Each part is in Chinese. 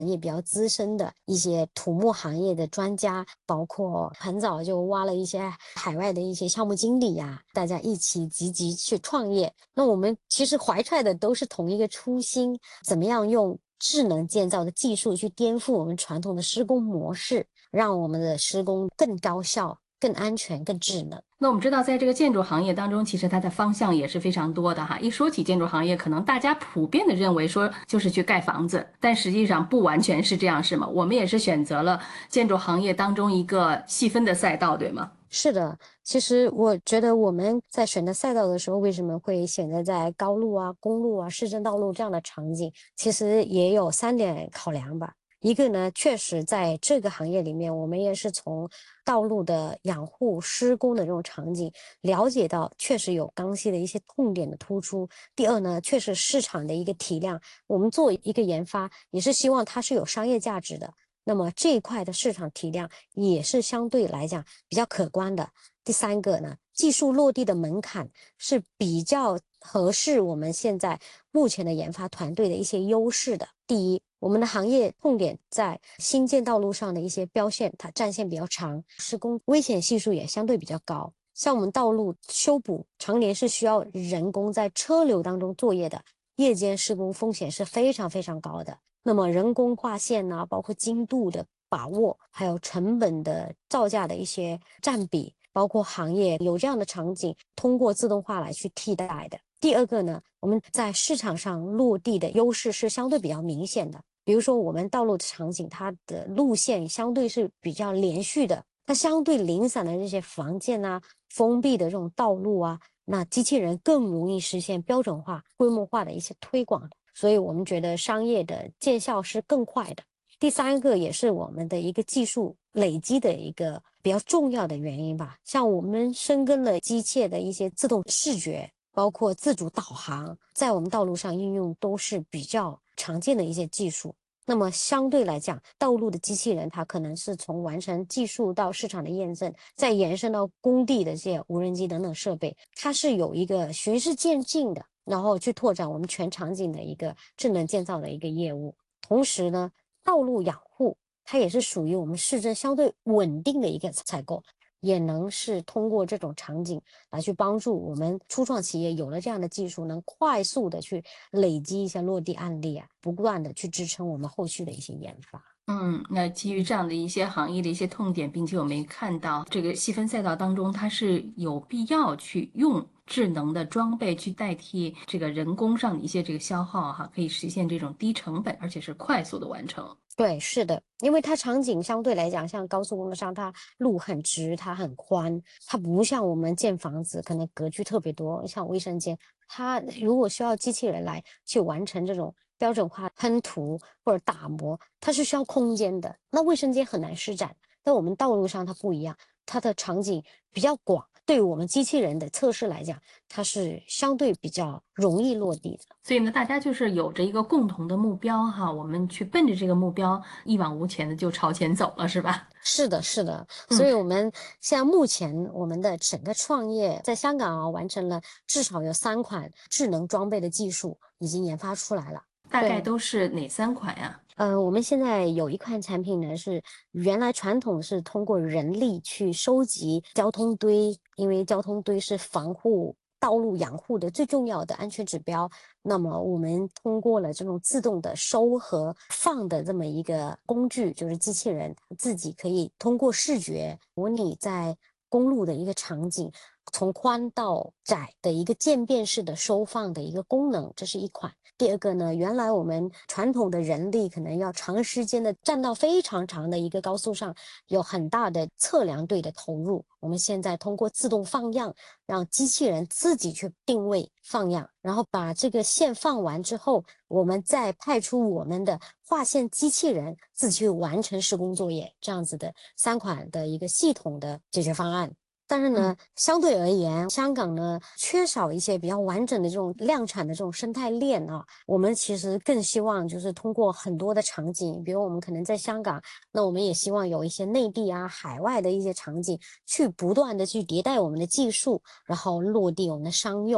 也比较资深的一些土木行业的专家，包括很早就挖了一些海外的一些项目经理呀，大家一起积极去创业。那我们其实怀揣的都是同一个初心，怎么样用智能建造的技术去颠覆我们传统的施工模式，让我们的施工更高效、更安全、更智能。 那我们知道，在这个建筑行业当中，其实它的方向也是非常多的哈。一说起建筑行业，可能大家普遍的认为说就是去盖房子，但实际上不完全是这样，是吗？我们也是选择了建筑行业当中一个细分的赛道，对吗？ 是的，其实我觉得我们在选择赛道的时候，为什么会选择在高路啊、公路啊、市政道路这样的场景，其实也有3点考量吧。一个呢，确实在这个行业里面，我们也是从道路的养护、施工的这种场景了解到，确实有钢系的一些痛点的突出。第二呢，确实市场的一个体量，我们做一个研发，也是希望它是有商业价值的。那么这一块的市场体量也是相对来讲比较可观的。第三个呢，技术落地的门槛是比较合适我们现在目前的研发团队的一些优势的。第一，我们的行业痛点在新建道路上的一些标线，它战线比较长，施工危险系数也相对比较高。像我们道路修补，常年是需要人工在车流当中作业的，夜间施工风险是非常非常高的。那么人工挂线呐、包括精度的把握，还有成本的造价的一些占比，包括行业有这样的场景，通过自动化来去替代的。第二个呢，我们在市场上落地的优势是相对比较明显的。比如说，我们道路的场景，它的路线相对是比较连续的，它相对零散的这些房建啊、封闭的这种道路啊，那机器人更容易实现标准化、规模化的一些推广。所以我们觉得商业的见效是更快的。第三个也是我们的一个技术累积的一个比较重要的原因吧，像我们深耕了机械的一些自动视觉，包括自主导航，在我们道路上应用都是比较常见的一些技术。那么相对来讲，道路的机器人它可能是从完成技术到市场的验证，再延伸到工地的这些无人机等等设备，它是有一个循序渐进的，然后去拓展我们全场景的一个智能建造的一个业务。同时呢，道路养护它也是属于我们市政相对稳定的一个采购，也能是通过这种场景来去帮助我们初创企业有了这样的技术，能快速的去累积一些落地案例啊，不断的去支撑我们后续的一些研发。 那基于这样的一些行业的一些痛点，并且我们也看到这个细分赛道当中，它是有必要去用智能的装备去代替这个人工上的一些这个消耗哈，可以实现这种低成本而且是快速的完成。 对，是的，因为它场景相对来讲，像高速公路上，它路很直，它很宽，它不像我们建房子可能格局特别多，像卫生间，它如果需要机器人来去完成这种标准化喷涂或者打磨，它是需要空间的。那卫生间很难施展，但我们道路上它不一样，它的场景比较广，对于我们机器人的测试来讲，它是相对比较容易落地的。 所以呢，大家就是有着一个共同的目标哈，我们去奔着这个目标一往无前的就朝前走了，是吧？ 是的，是的，所嗯。 以我们像目前我们的整个创业在香港啊，完成了至少有3款智能装备的技术已经研发出来了。 大概对， 都是哪3款呀？ 我们现在有一款产品呢，是原来传统是通过人力去收集交通堆，因为交通堆是防护道路养护的最重要的安全指标。那么我们通过了这种自动的收和放的这么一个工具，就是机器人自己可以通过视觉模拟在公路的一个场景，从宽到窄的一个渐变式的收放的一个功能，这是一款。第二个呢，原来我们传统的人力可能要长时间的站到非常长的一个高速上，有很大的测量队的投入。我们现在通过自动放样，让机器人自己去定位放样，然后把这个线放完之后，我们再派出我们的划线机器人自己去完成施工作业，这样子的3款的一个系统的解决方案。但是嗯。 呢，相对而言，香港呢缺少一些比较完整的这种量产的这种生态链啊。我们其实更希望就是通过很多的场景，比如我们可能在香港，那我们也希望有一些内地啊、海外的一些场景，去不断的去迭代我们的技术，然后落地我们的商用。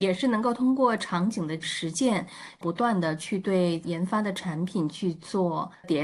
也是能够通过场景的实践，不断的去对研发的产品去做迭